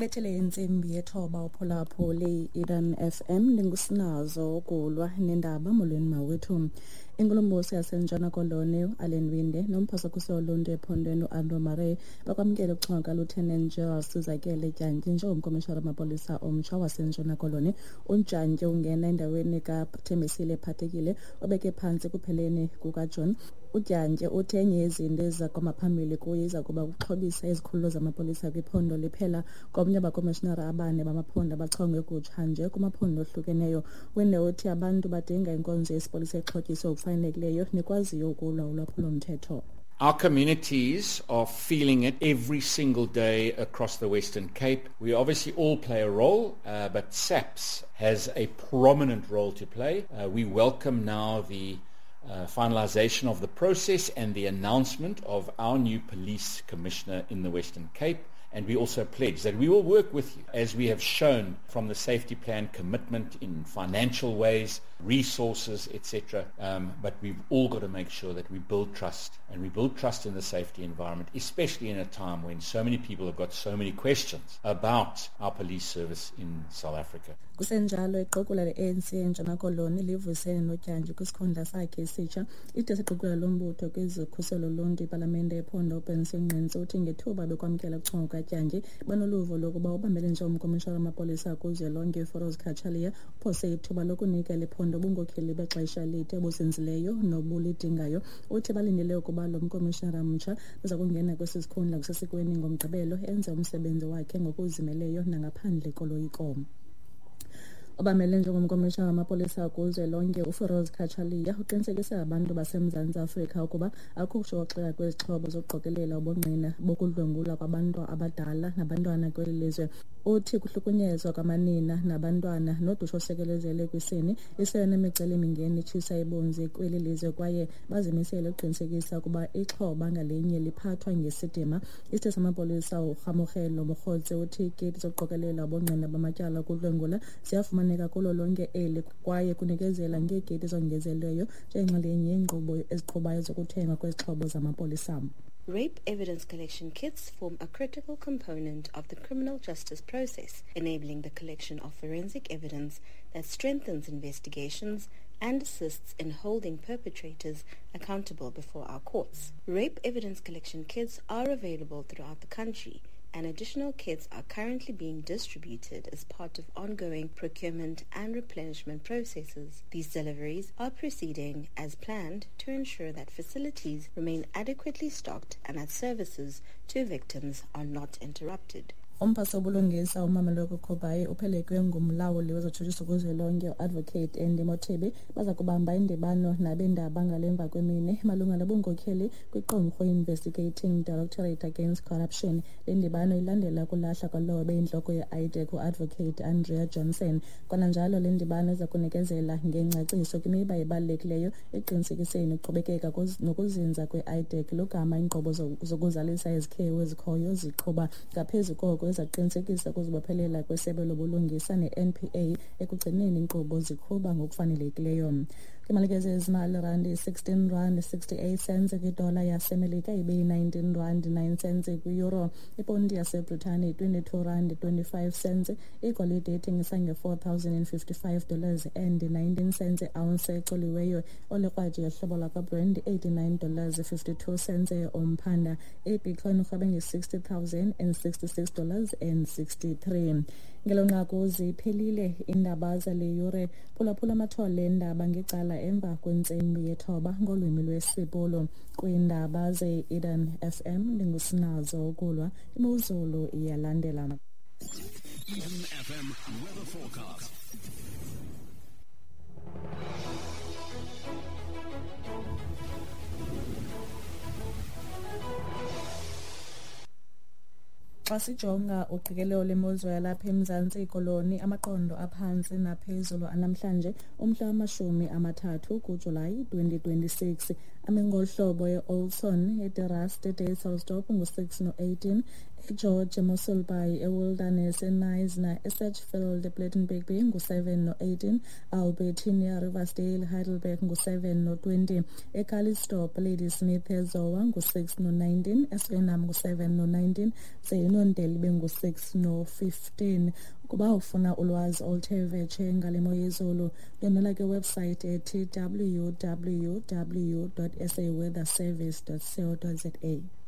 Bethele insimbi yethoba uphulaphuli Eden FM ndingusinazo ukulwa nendaba molweni mawethu. Inkulumbuso yaseNtshona Koloni Allen Winde nomphasakhuseli woluntu ephondweni uAndrew Murray bakwamkela ukuchonga Lieutenant General Sizakele Jantyi njengomkomishana wamapolisa omtsha waseNtshona Koloni. uJantyi ungena endaweni kaThembisile Phathekile obeke phantsi kupheleni kukaJune. uJantyi uthe enye yezinto ezizakwamaphambili kuye iza kuba ukuxhobisa izikhululo zamapolisa kwiphondo liphela komnye abakomishinara abane bamaphondo abachongwe kutsha nje kumaphondo ohlukeneyo. Winde uthi abantu badinga inkonzo yesipolisa exhotyiswe ngokufanelekileyo nekwaziyo ukulwa ulwaphulo-mthetho. Our communities are feeling it every single day across the Western Cape. We obviously all play a role, but SAPS has a prominent role to play. We welcome now the finalisation of the process and the announcement of our new police commissioner in the Western Cape. And we also pledge that we will work with you, as we have shown from the safety plan commitment in financial ways, resources, etc. But we've all got to make sure that we build trust, and we build trust in the safety environment, especially in a time when so many people have got so many questions about our police service in South Africa. Kusenjalo iqoqula le-ANC eNtshona Koloni livusene noJantyi kwisikhundla sakhe esitsha. Ide siqoqula lombutho kwizikhuselo loluntu ipalamente ephondo uBenson Ngqentsi uthi ngethuba bekwamkela ukuchonga kukaJantyi banoluvo lokuba ubambele njengomkomishana wamapolisa kuzwelonke uFeroz Khatshaliya uphose ithuba lokunika liphondo ubunkokheli bexesha elide obuzinzileyo nobulidingayo. Uthi balindele ukuba lo mkomishinara mtsha uza kungena kwesi sikhundla kusesikweni ngomgqibelo enze umsebenzi wakhe ngokuzimeleyo nangaphandle koloyiko. Obamele njengomkomishana wamapolisa kuzwelonke uFeroz Khatshaliya uqinisekisa abantu baseMzantsi Afrika ukuba akukho kushoxeka kwezixhobo zokuqokelela ubungqina bokudlwengula kwabantu abadala nabantwana kweli lizwe. Uthi kuhlukunyezwa kwamanina nabantwana nodusho osekelezele kwisini iseyona micelimingeni itshisa ibunzi kweli lizwe, kwaye bazimisele ukuqinisekisa ukuba ixhoba ngalinye liphathwa ngesidima. Isithethe samapolisa uRhamugelo Mokgotsi uthi iikiti zokuqokelela ubungqina bamatyala okudlwengula ziyafumaneka kulo lonke eli, kwaye kunikezela ngeekiti zongezelweyo njengenxalenye yeenkqubo eziqhubayo zokuthengwa kwezixhobo zamapolisa. Rape evidence collection kits form a critical component of the criminal justice process, enabling the collection of forensic evidence that strengthens investigations and assists in holding perpetrators accountable before our courts. Rape evidence collection kits are available throughout the country, and additional kits are currently being distributed as part of ongoing procurement and replenishment processes. These deliveries are proceeding as planned to ensure that facilities remain adequately stocked and that services to victims are not interrupted. Umphathi wobulungisa uMameloko Khobayi uphelekwe ngumlawuli wezotshutshiso kuzwelonke uAdvocate Andy Motshebe baza kubamba indibano nabendaba ngalemva kwemini malunga nobunkokheli kwiqumrhu Investigating Directorate Against Corruption. Le ndibano ilandela kulahla kwalowo beyintloko ye-IDEC uAdvocate Andrea Johnson. Kwananjalo le ndibano iza kunikezela ngengcaciso kwimiba ebalulekileyo eqinisekiseni ukuqhubekeka nokuzinza kwe-IDEC logama iinkqubo zokuzalisa izikhewu ezikhoyo ziqhuba. Ngaphezu koko ezaqinisekisa ukuzibophelela kwesebe lobulungisa ne-NPA ekugcineni inkqubo ziqhuba ngokufanelekileyo. Imalike zezimali randi 16 rand 68 cents kwidola yasemelika ibe 19 rand 9 cents kwi-euro. Iponti yaseBritane 22 rand 25 cents. Igolide ithengisa $4,055 and 19 cents ounce ecoliweyo. Olekrwaji yohlobo lakaBrand $89.52 omphanda. Ibitcoin urhabe $60,066.63. Ngelonqaku ziphelile indaba zale yure. Phulaphula amathole endaba ngecala emva kwentsimbi yethoba ngolwimi lwesiBhulu. Kwiindaba ze-Eden FM ndingusinazo ukulwa. Imozulu iyalandela. Eden FM weather forecast. Xa sijonga uqikelelo lemozulu yalapha eMzantsi Koloni, amaqondo aphantsi naphezulu anamhlanje umhla wama-30 kuJulayi 2026. Amengohlobo ye-Olson, eDerast, eDayselsdorp ngu-6 no-18, George Mosulbai, Wilderness, Neisner, Sedgefield, Plettenberg ngu-7 no-18, Albertina, Riversdale, Heidelberg ngu-7 no-20, Calistope, Ladysmith, Ezowa ngu-6 no-19, Swellendam ngu-7 no-19, Zenondale ngu-6 no-15. Kuba ufuna ulwazi oluthe vetshe ngale mo yezulu, yonela ke website ethi www.saweatherservice.co.za.